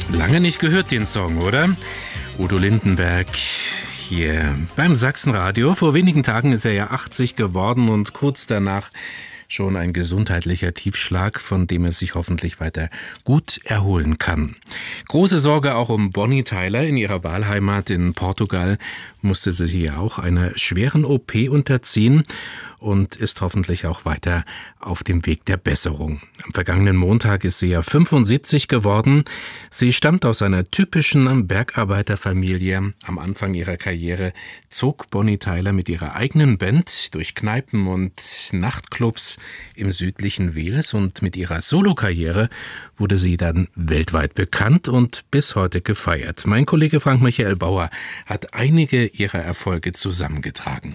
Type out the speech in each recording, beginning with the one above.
Lange nicht gehört den Song, oder? Udo Lindenberg hier beim Sachsenradio. Vor wenigen Tagen ist er ja 80 geworden und kurz danach schon ein gesundheitlicher Tiefschlag, von dem er sich hoffentlich weiter gut erholen kann. Große Sorge auch um Bonnie Tyler. In ihrer Wahlheimat in Portugal musste sie sich auch einer schweren OP unterziehen und ist hoffentlich auch weiter auf dem Weg der Besserung. Am vergangenen Montag ist sie ja 75 geworden. Sie stammt aus einer typischen Bergarbeiterfamilie. Am Anfang ihrer Karriere zog Bonnie Tyler mit ihrer eigenen Band durch Kneipen und Nachtclubs im südlichen Wales und mit ihrer Solokarriere wurde sie dann weltweit bekannt und bis heute gefeiert. Mein Kollege Frank-Michael Bauer hat einige ihrer Erfolge zusammengetragen.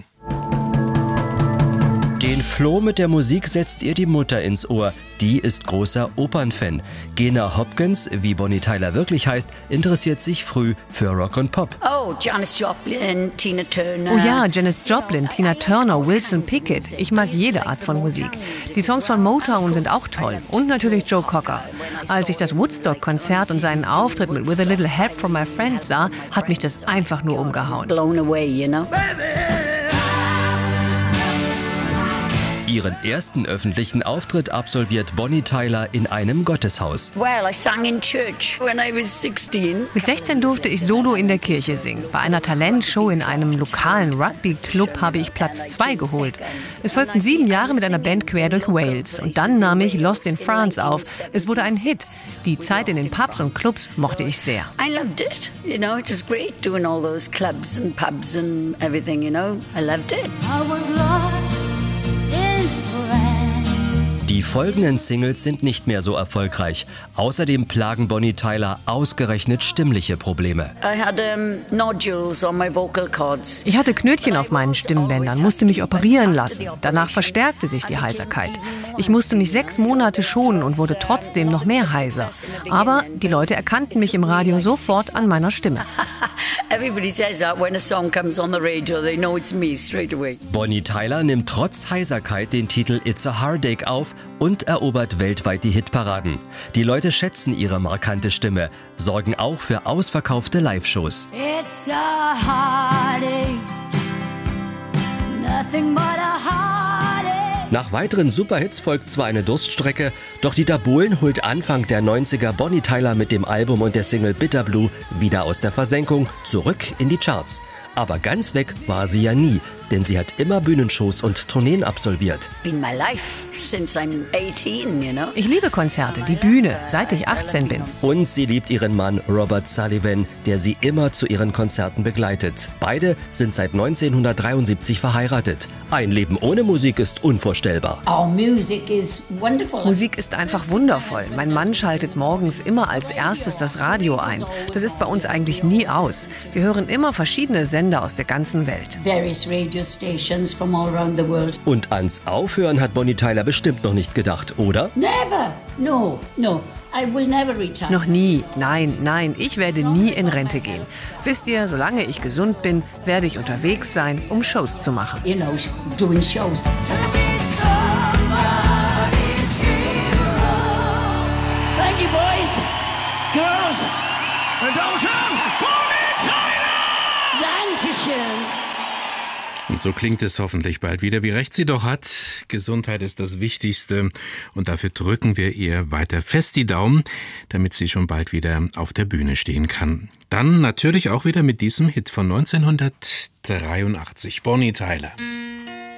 Den Floh mit der Musik setzt ihr die Mutter ins Ohr. Die ist großer Opernfan. Gena Hopkins, wie Bonnie Tyler wirklich heißt, interessiert sich früh für Rock und Pop. Oh, Janis Joplin, Tina Turner. Oh ja, Janis Joplin, Tina Turner, Wilson Pickett. Ich mag jede Art von Musik. Die Songs von Motown sind auch toll. Und natürlich Joe Cocker. Als ich das Woodstock-Konzert und seinen Auftritt mit With a Little Help from My Friends sah, hat mich das einfach nur umgehauen. Blown away, you know? Ihren ersten öffentlichen Auftritt absolviert Bonnie Tyler in einem Gotteshaus. Well, I sang in church when I was 16. Mit 16 durfte ich solo in der Kirche singen. Bei einer Talentshow in einem lokalen Rugby-Club habe ich Platz 2 geholt. Es folgten 7 Jahre mit einer Band quer durch Wales. Und dann nahm ich Lost in France auf. Es wurde ein Hit. Die Zeit in den Pubs und Clubs mochte ich sehr. I loved it. You know, it was great doing all those clubs and pubs and everything, you know. I loved it. I was lost in France. Die folgenden Singles sind nicht mehr so erfolgreich. Außerdem plagen Bonnie Tyler ausgerechnet stimmliche Probleme. I had nodules on my vocal cords. Ich hatte Knötchen auf meinen Stimmbändern, musste mich operieren lassen. Danach verstärkte sich die Heiserkeit. Ich musste mich 6 Monate schonen und wurde trotzdem noch mehr heiser. Aber die Leute erkannten mich im Radio sofort an meiner Stimme. Everybody says that when a song comes on the radio, they know it's me straight away. Bonnie Tyler nimmt trotz Heiserkeit den Titel It's a Heartache auf und erobert weltweit die Hitparaden. Die Leute schätzen ihre markante Stimme, sorgen auch für ausverkaufte Live-Shows. It's a heartache, nothing but a heartache. Nach weiteren Superhits folgt zwar eine Durststrecke, doch Dieter Bohlen holt Anfang der 90er Bonnie Tyler mit dem Album und der Single Bitter Blue wieder aus der Versenkung zurück in die Charts. Aber ganz weg war sie ja nie, denn sie hat immer Bühnenshows und Tourneen absolviert. Been my life since I'm 18, you know. Ich liebe Konzerte, die Bühne, seit ich 18 bin. Und sie liebt ihren Mann Robert Sullivan, der sie immer zu ihren Konzerten begleitet. Beide sind seit 1973 verheiratet. Ein Leben ohne Musik ist unvorstellbar. Our music is wonderful. Musik ist einfach wundervoll. Mein Mann schaltet morgens immer als erstes das Radio ein. Das ist bei uns eigentlich nie aus. Wir hören immer verschiedene Sender aus der ganzen Welt. Various radio stations from all around the world. Und ans Aufhören hat Bonnie Tyler bestimmt noch nicht gedacht, oder? Never. No. I will never retire. Noch nie. Nein, ich werde nie in Rente gehen. Wisst ihr, solange ich gesund bin, werde ich unterwegs sein, um Shows zu machen. You know, doing shows. Thank you, boys, girls, and downtown, Bonnie Tyler! Dankeschön. Und so klingt es hoffentlich bald wieder, wie recht sie doch hat. Gesundheit ist das Wichtigste und dafür drücken wir ihr weiter fest die Daumen, damit sie schon bald wieder auf der Bühne stehen kann. Dann natürlich auch wieder mit diesem Hit von 1983, Bonnie Tyler.